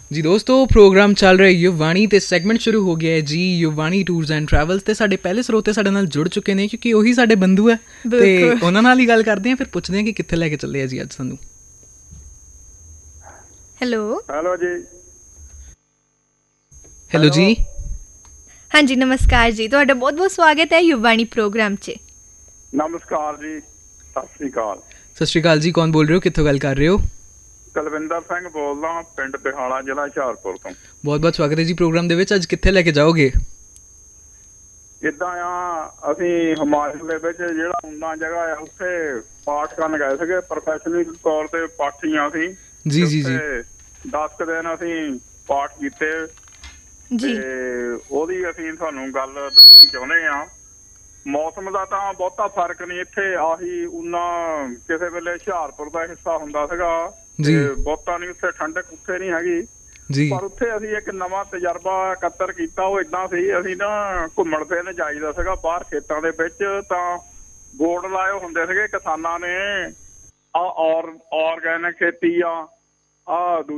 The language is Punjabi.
ਜੀ ਦੋਸਤੋ, ਪ੍ਰੋਗਰਾਮ ਚੱਲ ਰਿਹਾ ਯੁਵਾਣੀ ਤੇ ਸੈਗਮੈਂਟ ਸ਼ੁਰੂ ਹੋ ਗਿਆ ਹੈ ਜੀ। ਯੁਵਾਣੀ ਟੂਰਸ ਐਂਡ ਟਰੈਵਲਸ ਤੇ ਸਾਡੇ ਪਹਿਲੇ ਸਰੋਤੇ ਸਾਡੇ ਨਾਲ ਜੁੜ ਚੁੱਕੇ ਨੇ, ਕਿਉਂਕਿ ਉਹੀ ਸਾਡੇ ਬੰਧੂ ਹੈ ਤੇ ਉਹਨਾਂ ਨਾਲ ਹੀ ਗੱਲ ਕਰਦੇ ਹਾਂ, ਫਿਰ ਪੁੱਛਦੇ ਹਾਂ ਕਿ ਕਿੱਥੇ ਲੈ ਕੇ ਚੱਲੇ ਆ ਜੀ ਅੱਜ ਸਾਨੂੰ। ਹੈਲੋ ਜੀ। ਹੈਲੋ ਜੀ। ਹਾਂਜੀ, ਨਮਸਕਾਰ ਜੀ, ਤੁਹਾਡਾ ਬਹੁਤ ਬਹੁਤ ਸਵਾਗਤ ਹੈ ਯੁਵਾਣੀ ਪ੍ਰੋਗਰਾਮ 'ਚ। ਨਮਸਕਾਰ ਜੀ, ਸਤਿ ਸ਼੍ਰੀ ਅਕਾਲ। ਸਤਿ ਸ਼੍ਰੀ ਅਕਾਲ ਜੀ, ਕੌਣ ਬੋਲ ਰਹੇ ਹੋ, ਕਿੱਥੋਂ ਗੱਲ ਕਰ ਰਹੇ ਹੋ? ਕੁਲਵਿੰਦਰ ਸਿੰਘ ਬੋਲਦਾ, ਪਿੰਡ ਬਿਹਾਲਾ, ਜ਼ਿਲ੍ਹਾ ਹੁਸ਼ਿਆਰਪੁਰ ਤੋਂ। ਬਹੁਤ ਬਹੁਤ ਸਵਾਗਤ ਹੈ ਜੀ ਪ੍ਰੋਗਰਾਮ ਦੇ ਵਿੱਚ। ਅੱਜ ਕਿੱਥੇ ਲੈ ਕੇ ਜਾਓਗੇ? ਇੱਦਾਂ ਆ, ਅਸੀਂ ਹਿਮਾਚਲ ਦੇ ਵਿੱਚ ਜਿਹੜਾ ਊਨਾ ਜਗ੍ਹਾ ਆ ਉੱਥੇ ਪਾਠ ਕਰਨ ਗਏ ਸੀਗੇ, ਪ੍ਰੋਫੈਸ਼ਨਲ ਤੌਰ ਤੇ ਪਾਠੀ ਅਸੀਂ। ਜੀ ਜੀ ਜੀ। 10 ਦਿਨ ਅਸੀਂ ਪਾਠ ਕੀਤੇ ਜੀ। ਤੇ ਉਹਦੀ ਅਸੀਂ ਤੁਹਾਨੂੰ ਗੱਲ ਦੱਸਣੀ ਚਾਹੁੰਦੇ ਹਾਂ। ਮੌਸਮ ਦਾ ਤਾਂ ਬਹੁਤਾ ਫਰਕ ਨਹੀਂ ਇੱਥੇ, ਆਹੀ ਊਨਾ ਕਿਸੇ ਵੇਲੇ ਹੁਸ਼ਿਆਰਪੁਰ ਦਾ ਹਿੱਸਾ ਹੁੰਦਾ ਸੀਗਾ ਤੇ ਬਹੁਤਾ ਨਹੀਂ ਉੱਥੇ ਠੰਡਕ ਉੱਥੇ ਨਹੀਂ ਹੈਗੀ ਜੀ। ਪਰ ਉੱਥੇ ਅਸੀਂ ਇੱਕ ਨਵਾਂ ਤਜਰਬਾ ਇਕੱਤਰ ਕੀਤਾ। ਉਹ ਏਦਾਂ ਸੀ, ਅਸੀਂ ਨਾ ਘੁੰਮਣ ਫਿਰਨ ਜਾਈਦਾ ਸੀਗਾ ਬਾਹਰ ਖੇਤਾਂ ਦੇ ਵਿੱਚ, ਤਾਂ ਬੋਰਡ ਲਾਏ ਹੁੰਦੇ ਸੀਗੇ ਕਿਸਾਨਾਂ ਨੇ, ਆਰਗੈਨਿਕ ਖੇਤੀ ਆ,